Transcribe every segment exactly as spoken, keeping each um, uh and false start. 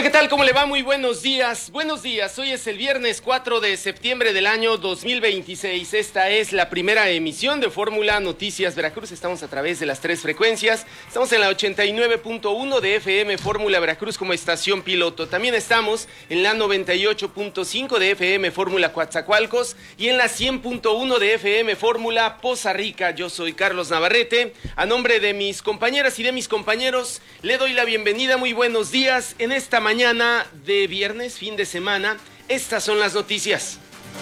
Hola, ¿qué tal? ¿Cómo le va? Muy buenos días. Buenos días. Hoy es el viernes cuatro de septiembre del año dos mil veintiséis. Esta es la primera emisión de Fórmula Noticias Veracruz. Estamos a través de las tres frecuencias. Estamos en la ochenta y nueve punto uno de F M Fórmula Veracruz como estación piloto. También estamos en la noventa y ocho punto cinco de F M Fórmula Coatzacoalcos y en la cien punto uno de F M Fórmula Poza Rica. Yo soy Carlos Navarrete. A nombre de mis compañeras y de mis compañeros, le doy la bienvenida. Muy buenos días en esta mañana de viernes, fin de semana. Estas son las noticias.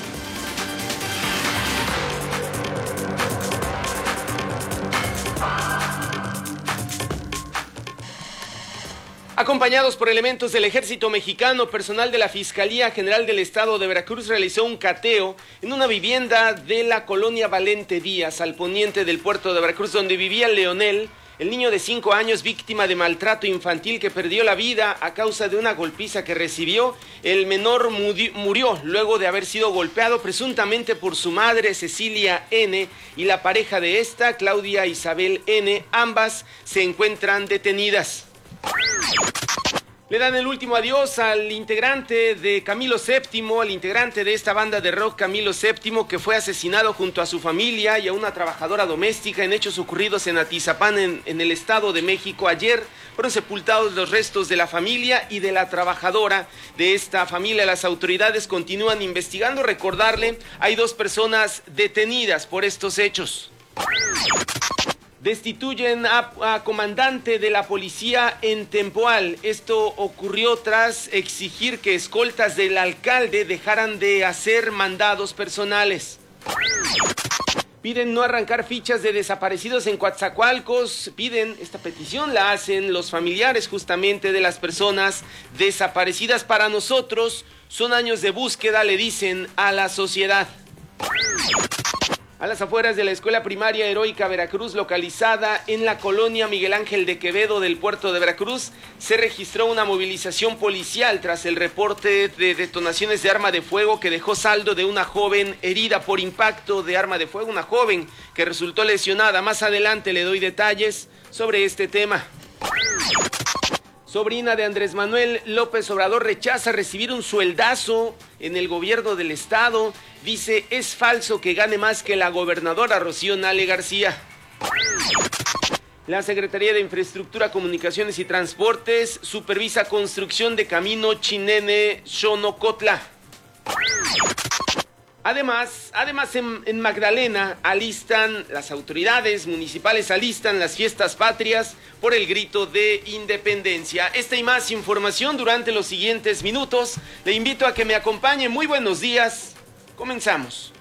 Acompañados por elementos del Ejército Mexicano, personal de la Fiscalía General del Estado de Veracruz realizó un cateo en una vivienda de la colonia Valente Díaz, al poniente del puerto de Veracruz, donde vivía Leonel, el niño de cinco años víctima de maltrato infantil que perdió la vida a causa de una golpiza que recibió. El menor murió luego de haber sido golpeado presuntamente por su madre, Cecilia N., y la pareja de esta, Claudia Isabel N. Ambas se encuentran detenidas. Le dan el último adiós al integrante de Camilo séptimo, al integrante de esta banda de rock Camilo séptimo, que fue asesinado junto a su familia y a una trabajadora doméstica en hechos ocurridos en Atizapán, en, en el Estado de México. Ayer fueron sepultados los restos de la familia y de la trabajadora de esta familia. Las autoridades continúan investigando. Recordarle, hay dos personas detenidas por estos hechos. Destituyen a, a comandante de la policía en Tempoal. Esto ocurrió tras exigir que escoltas del alcalde dejaran de hacer mandados personales. Piden no arrancar fichas de desaparecidos en Coatzacoalcos. Piden, esta petición la hacen los familiares justamente de las personas desaparecidas. Para nosotros son años de búsqueda, le dicen a la sociedad. A las afueras de la Escuela Primaria Heroica Veracruz, localizada en la colonia Miguel Ángel de Quevedo del puerto de Veracruz, se registró una movilización policial tras el reporte de detonaciones de arma de fuego que dejó saldo de una joven herida por impacto de arma de fuego, una joven que resultó lesionada. Más adelante le doy detalles sobre este tema. Sobrina de Andrés Manuel López Obrador rechaza recibir un sueldazo en el gobierno del estado. Dice, es falso que gane más que la gobernadora Rocío Nale García. La Secretaría de Infraestructura, Comunicaciones y Transportes supervisa construcción de camino Chinene-Xonocotla. Además, además en, en Magdalena alistan, las autoridades municipales alistan las fiestas patrias por el grito de independencia. Esta y más información durante los siguientes minutos. Le invito a que me acompañe. Muy buenos días. Comenzamos.